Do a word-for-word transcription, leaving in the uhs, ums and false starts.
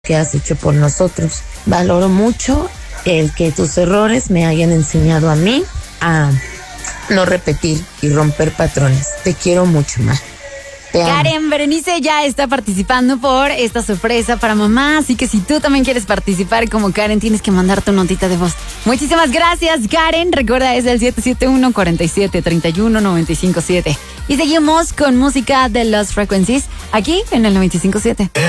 que has hecho por nosotros. Valoro mucho el que tus errores me hayan enseñado a mí a no repetir y romper patrones. Te quiero mucho, más. Karen Berenice ya está participando por esta sorpresa para mamá, así que si tú también quieres participar como Karen, tienes que mandar tu notita de voz. Muchísimas gracias, Karen. Recuerda, es el siete siete uno, cuatro siete, tres uno, nueve cinco siete. Y seguimos con música de Lost Frequencies aquí en el noventa y cinco siete.